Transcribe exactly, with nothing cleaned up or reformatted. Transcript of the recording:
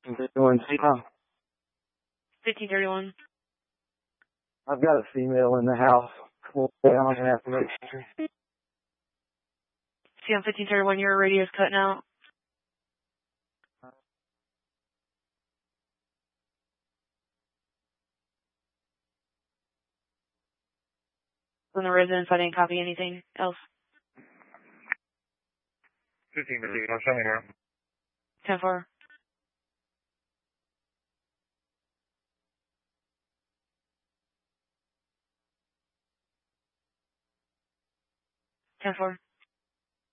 Doing oh, fifteen thirty-one. I've got a female in the house. Well, I'm gonna have to make sure. See on fifteen thirty-one, your radio's cutting out. From the residence, I didn't copy anything else. fifteen fifteen, I'll show me now. ten four. ten four.